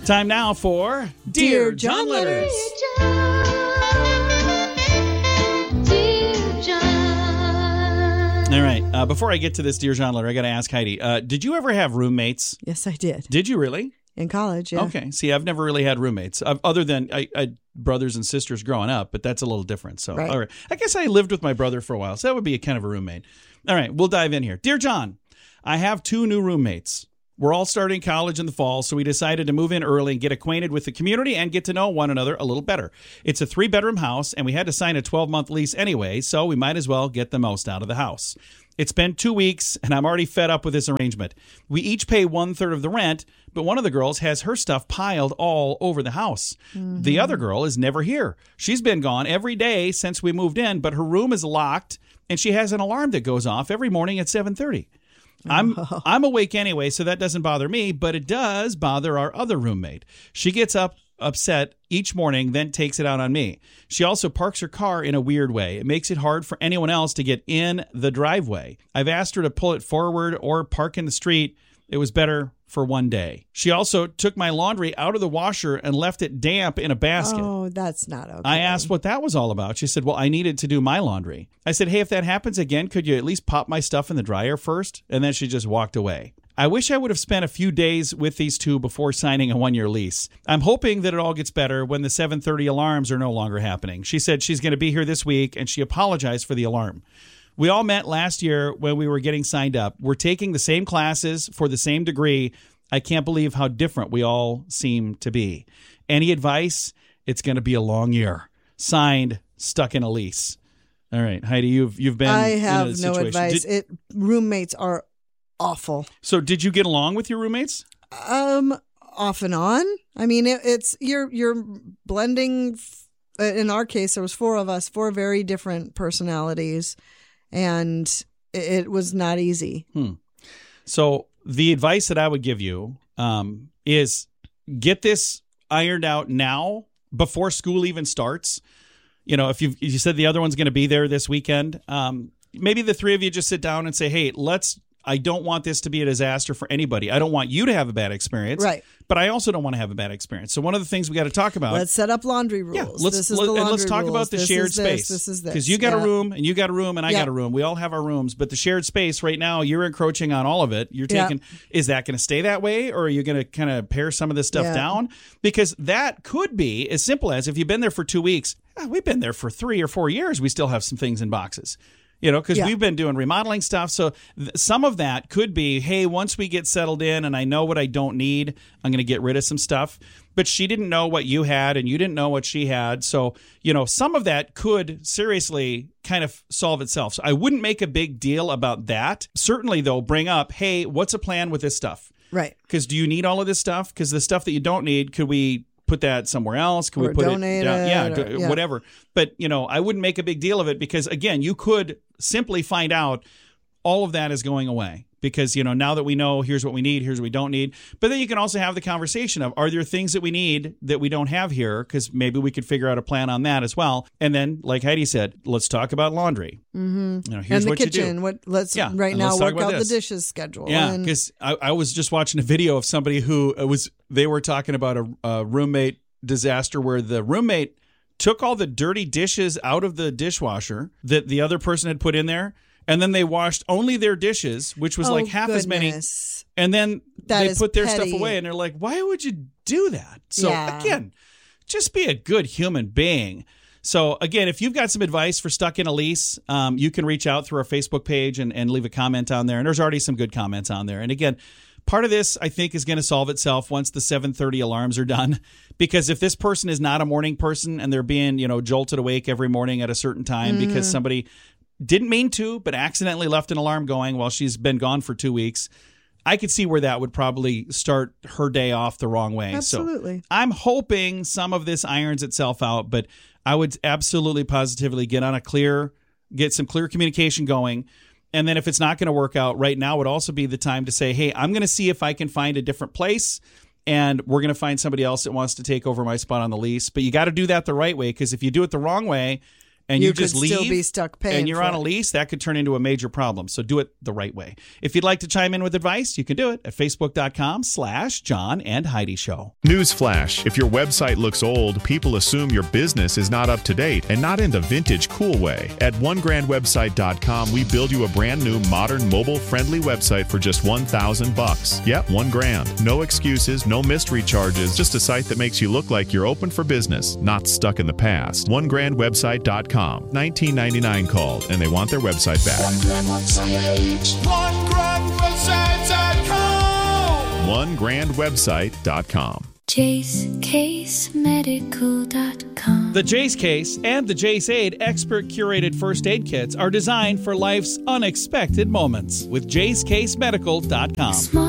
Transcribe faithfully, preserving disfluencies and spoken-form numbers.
Time now for Dear John Letters. All right. Uh, before I get to this Dear John letter, I got to ask Heidi, uh, did you ever have roommates? Yes, I did. Did you really? In college, yeah. Okay. See, I've never really had roommates I've, other than I, I brothers and sisters growing up, but that's a little different. So, right. all right. I guess I lived with my brother for a while, so that would be a kind of a roommate. All right. We'll dive in here. Dear John, I have two new roommates. We're all starting college in the fall, so we decided to move in early and get acquainted with the community and get to know one another a little better. It's a three-bedroom house, and we had to sign a twelve-month lease anyway, so we might as well get the most out of the house. It's been two weeks, and I'm already fed up with this arrangement. We each pay one-third of the rent, but one of the girls has her stuff piled all over the house. Mm-hmm. The other girl is never here. She's been gone every day since we moved in, but her room is locked, and she has an alarm that goes off every morning at seven thirty. I'm oh. I'm awake anyway, so that doesn't bother me, but it does bother our other roommate. She gets up upset each morning, then takes it out on me. She also parks her car in a weird way. It makes it hard for anyone else to get in the driveway. I've asked her to pull it forward or park in the street. It was better for one day. She also took my laundry out of the washer and left it damp in a basket. Oh, that's not okay. I asked what that was all about. She said, well, I needed to do my laundry. I said, hey, if that happens again, could you at least pop my stuff in the dryer first? And then she just walked away. I wish I would have spent a few days with these two before signing a one-year lease. I'm hoping that it all gets better when the seven thirty alarms are no longer happening. She said she's going to be here this week, and she apologized for the alarm. We all met last year when we were getting signed up. We're taking the same classes for the same degree. I can't believe how different we all seem to be. Any advice? It's going to be a long year. Signed, stuck in a lease. All right, Heidi, you've you've been I have in a no situation. advice. Did, it roommates are awful. So did you get along with your roommates? Um, off and on. I mean, it, it's you're you're blending. In our case, there was four of us, four very different personalities. And it was not easy. Hmm. So the advice that I would give you um, is get this ironed out now before school even starts. You know, if you you said the other one's going to be there this weekend, um, maybe the three of you just sit down and say, hey, let's. I don't want this to be a disaster for anybody. I don't want you to have a bad experience. Right. But I also don't want to have a bad experience. So one of the things we got to talk about. Let's set up laundry rules. Yeah, let's, this is let, the laundry and let's talk rules. about the this shared is space. This, this is this. Because you got yeah. a room and you got a room and I yeah. got a room. We all have our rooms. But the shared space right now, you're encroaching on all of it. You're taking, yeah. Is that going to stay that way? Or are you going to kind of pare some of this stuff yeah. down? Because that could be as simple as if you've been there for two weeks, oh, we've been there for three or four years. We still have some things in boxes. You know, because yeah. we've been doing remodeling stuff. So th- some of that could be, hey, once we get settled in and I know what I don't need, I'm going to get rid of some stuff. But she didn't know what you had and you didn't know what she had. So, you know, some of that could seriously kind of solve itself. So I wouldn't make a big deal about that. Certainly, though, bring up, hey, what's a plan with this stuff? Right. Because do you need all of this stuff? Because the stuff that you don't need, could we put that somewhere else? Can or we put donate it down? it Yeah, or, do, yeah, whatever. But, you know, I wouldn't make a big deal of it because, again, you could simply find out all of that is going away because, you know, now that we know here's what we need, here's what we don't need. But then you can also have the conversation of, are there things that we need that we don't have here? Because maybe we could figure out a plan on that as well. And then, like Heidi said, let's talk about laundry. Mm-hmm. You know, here's and the what kitchen. you do. What, let's yeah, right now let's work out this. the dishes schedule. Yeah, because I, I was just watching a video of somebody who was, they were talking about a, a roommate disaster where the roommate took all the dirty dishes out of the dishwasher that the other person had put in there, and then they washed only their dishes, which was oh, like half goodness. as many, and then that they put their petty. stuff away, and they're like, why would you do that? So yeah. again, just be a good human being. So again, if you've got some advice for stuck in a lease, um, you can reach out through our Facebook page and, and leave a comment on there, and there's already some good comments on there. And again, part of this, I think, is going to solve itself once the seven thirty alarms are done. Because if this person is not a morning person and they're being, you know, jolted awake every morning at a certain time mm-hmm. because somebody didn't mean to, but accidentally left an alarm going while she's been gone for two weeks, I could see where that would probably start her day off the wrong way. Absolutely. So I'm hoping some of this irons itself out, but I would absolutely positively get on a clear, get some clear communication going. And then if it's not going to work out right now would also be the time to say, hey, I'm going to see if I can find a different place and we're going to find somebody else that wants to take over my spot on the lease. But you got to do that the right way, because if you do it the wrong way and you, you, just could leave, still be stuck paying and you're for on it. a lease, that could turn into a major problem. So do it the right way. If you'd like to chime in with advice, you can do it at facebook.com slash John and Heidi Show. Newsflash. If your website looks old, people assume your business is not up to date and not in the vintage cool way. At one grand website dot com, we build you a brand new, modern, mobile-friendly website for just one thousand bucks. Yep, one grand. No excuses, no mystery charges, just a site that makes you look like you're open for business, not stuck in the past. one grand website dot com. nineteen ninety-nine called, and they want their website back. one grand website dot com. one grand website dot com. Jace Case Medical dot com. The Jace Case and the Jace Aid expert curated first aid kits are designed for life's unexpected moments with Jace Case Medical dot com.